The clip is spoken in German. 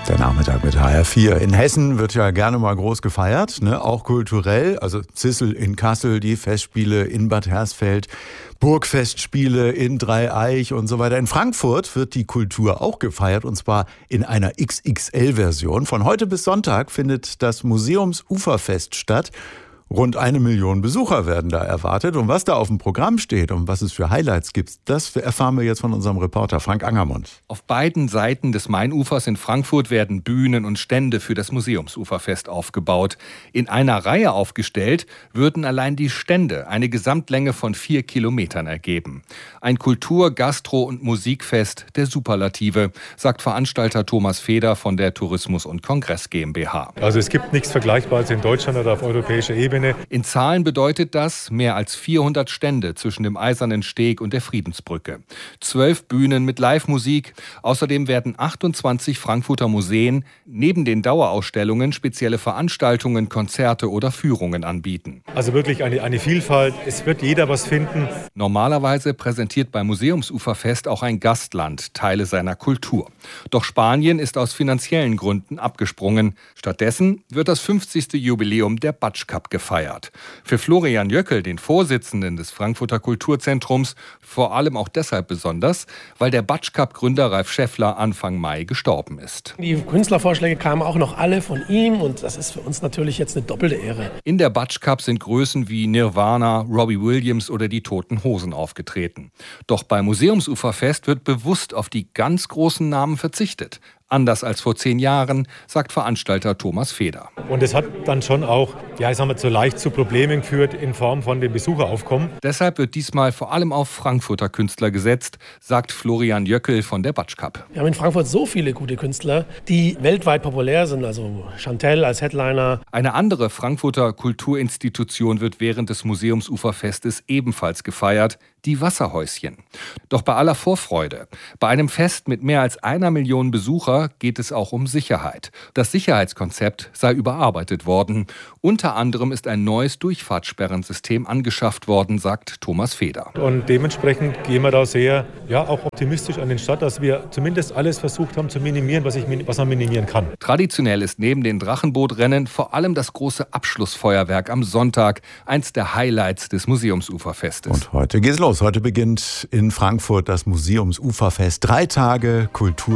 Der Nachmittag mit HR4. In Hessen wird ja gerne mal groß gefeiert, ne? Auch kulturell. Also Zissel in Kassel, die Festspiele in Bad Hersfeld, Burgfestspiele in Dreieich und so weiter. In Frankfurt wird die Kultur auch gefeiert, und zwar in einer XXL-Version. Von heute bis Sonntag findet das Museumsuferfest statt. Rund 1 Million Besucher werden da erwartet. Und was da auf dem Programm steht und was es für Highlights gibt, das erfahren wir jetzt von unserem Reporter Frank Angermund. Auf beiden Seiten des Mainufers in Frankfurt werden Bühnen und Stände für das Museumsuferfest aufgebaut. In einer Reihe aufgestellt würden allein die Stände eine Gesamtlänge von 4 Kilometern ergeben. Ein Kultur-, Gastro- und Musikfest der Superlative, sagt Veranstalter Thomas Feder von der Tourismus- und Kongress GmbH. Also es gibt nichts Vergleichbares in Deutschland oder auf europäischer Ebene. In Zahlen bedeutet das mehr als 400 Stände zwischen dem Eisernen Steg und der Friedensbrücke. 12 Bühnen mit Live-Musik. Außerdem werden 28 Frankfurter Museen neben den Dauerausstellungen spezielle Veranstaltungen, Konzerte oder Führungen anbieten. Also wirklich eine Vielfalt. Es wird jeder was finden. Normalerweise präsentiert beim Museumsuferfest auch ein Gastland Teile seiner Kultur. Doch Spanien ist aus finanziellen Gründen abgesprungen. Stattdessen wird das 50. Jubiläum der Batsch Cup gefeiert. Für Florian Jöckel, den Vorsitzenden des Frankfurter Kulturzentrums, vor allem auch deshalb besonders, weil der Batsch Cup-Gründer Ralf Schäffler Anfang Mai gestorben ist. Die Künstlervorschläge kamen auch noch alle von ihm und das ist für uns natürlich jetzt eine doppelte Ehre. In der Batsch Cup sind Größen wie Nirvana, Robbie Williams oder die Toten Hosen aufgetreten. Doch beim Museumsuferfest wird bewusst auf die ganz großen Namen verzichtet. Anders als vor 10 Jahren, sagt Veranstalter Thomas Feder. Und es hat dann schon auch, leicht zu Problemen geführt in Form von dem Besucheraufkommen. Deshalb wird diesmal vor allem auf Frankfurter Künstler gesetzt, sagt Florian Jöckel von der Batsch Cup. Wir haben in Frankfurt so viele gute Künstler, die weltweit populär sind, also Chantel als Headliner. Eine andere Frankfurter Kulturinstitution wird während des Museumsuferfestes ebenfalls gefeiert, die Wasserhäuschen. Doch bei aller Vorfreude, bei einem Fest mit mehr als 1 Million Besucher geht es auch um Sicherheit. Das Sicherheitskonzept sei überarbeitet worden. Unter anderem ist ein neues Durchfahrtssperrensystem angeschafft worden, sagt Thomas Feder. Und dementsprechend gehen wir da sehr auch optimistisch an den Start, dass wir zumindest alles versucht haben zu minimieren, was man minimieren kann. Traditionell ist neben den Drachenbootrennen vor allem das große Abschlussfeuerwerk am Sonntag eins der Highlights des Museumsuferfestes. Und heute geht's los. Heute beginnt in Frankfurt das Museumsuferfest. 3 Tage Kultur.